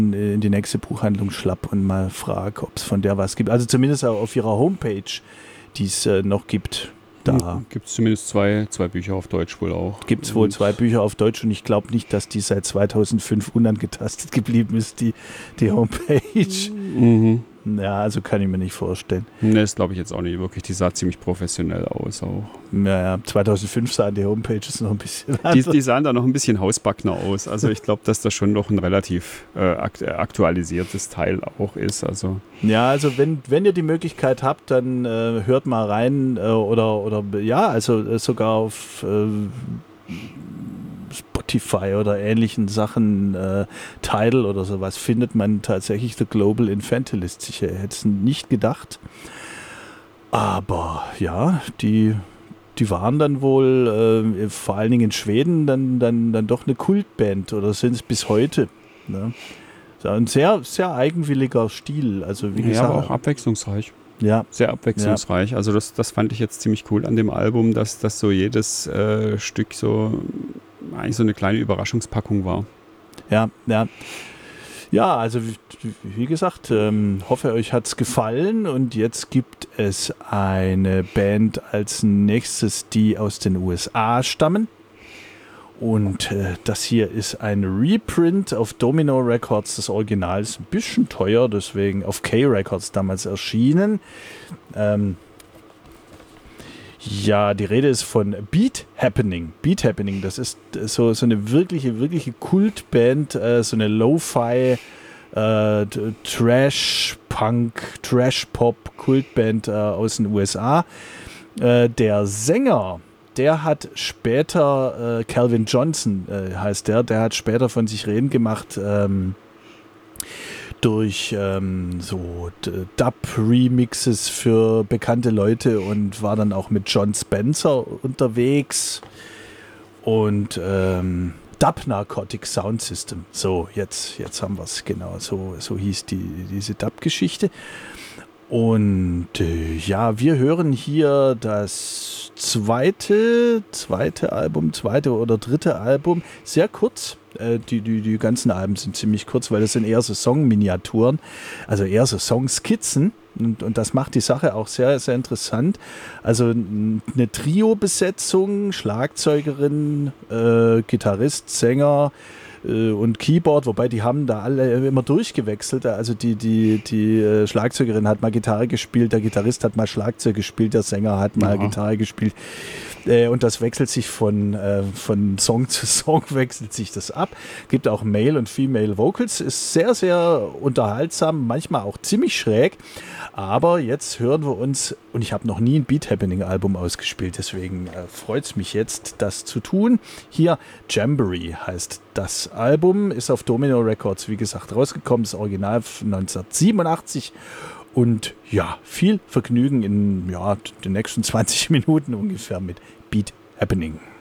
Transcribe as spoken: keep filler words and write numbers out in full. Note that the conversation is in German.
in die nächste Buchhandlung schlapp und mal frage, ob es von der was gibt. Also zumindest auch auf ihrer Homepage, die es äh, noch gibt. Da gibt es zumindest zwei, zwei Bücher auf Deutsch wohl auch. Gibt es wohl zwei Bücher auf Deutsch und ich glaube nicht, dass die seit zweitausendfünf unangetastet geblieben ist, die, die Homepage. Mhm. Ja, also kann ich mir nicht vorstellen. Ne, das glaube ich jetzt auch nicht wirklich. Die sah ziemlich professionell aus auch. Naja, zweitausendfünf sahen die Homepages noch ein bisschen Die, die sahen da noch ein bisschen hausbackner aus. Also ich glaube, dass das schon noch ein relativ äh, aktualisiertes Teil auch ist. Also ja, also wenn, wenn ihr die Möglichkeit habt, dann äh, hört mal rein äh, oder, oder ja, also äh, sogar auf äh, Spotify oder ähnlichen Sachen, äh, Tidal oder sowas, findet man tatsächlich The Global Infantilist. Ich hätte es nicht gedacht. Aber ja, die, die waren dann wohl, äh, vor allen Dingen in Schweden, dann, dann, dann doch eine Kultband oder sind es bis heute. Ne? Ein sehr, sehr eigenwilliger Stil. Also wie ja, gesagt, aber auch abwechslungsreich. Ja. Sehr abwechslungsreich. Ja. Also das, das fand ich jetzt ziemlich cool an dem Album, dass, dass so jedes äh, Stück so eigentlich so eine kleine Überraschungspackung war. Ja, ja. Ja, also wie, wie gesagt, ähm, hoffe euch hat's gefallen und jetzt gibt es eine Band als nächstes, die aus den U S A stammen. Und äh, das hier ist ein Reprint auf Domino Records. Das Original ist ein bisschen teuer, deswegen auf K-Records damals erschienen. Ähm, ja, die Rede ist von Beat Happening. Beat Happening, das ist so, so eine wirkliche, wirkliche Kultband, äh, so eine Lo-Fi, äh, Trash-Punk, Trash-Pop-Kultband äh, aus den U S A. Äh, der Sänger, der hat später, äh, Calvin Johnson äh, heißt der, der hat später von sich reden gemacht, ähm, durch ähm, so Dub-Remixes für bekannte Leute und war dann auch mit John Spencer unterwegs und ähm, Dub Narcotic Sound System. So, jetzt, jetzt haben wir es, genau, so, so hieß die, diese Dub-Geschichte. Und äh, ja, wir hören hier das zweite, zweite Album, zweite oder dritte Album, sehr kurz. Äh, die, die, die ganzen Alben sind ziemlich kurz, weil das sind eher so Songminiaturen, also eher so Songskizzen. Und, und das macht die Sache auch sehr, sehr interessant. Also eine Trio-Besetzung, Schlagzeugerin, äh, Gitarrist, Sänger, und Keyboard, wobei die haben da alle immer durchgewechselt. Also die, die, die Schlagzeugerin hat mal Gitarre gespielt, der Gitarrist hat mal Schlagzeug gespielt, der Sänger hat mal Aha. Gitarre gespielt. Und das wechselt sich von, von Song zu Song, wechselt sich das ab. Gibt auch Male und Female Vocals, ist sehr, sehr unterhaltsam, manchmal auch ziemlich schräg. Aber jetzt hören wir uns, und ich habe noch nie ein Beat Happening Album ausgespielt, deswegen äh, freut es mich jetzt, das zu tun. Hier Jamboree heißt das Album, ist auf Domino Records, wie gesagt, rausgekommen, das Original neunzehnhundertsiebenundachtzig. Und ja, viel Vergnügen in ja, den nächsten zwanzig Minuten ungefähr mit Beat Happening.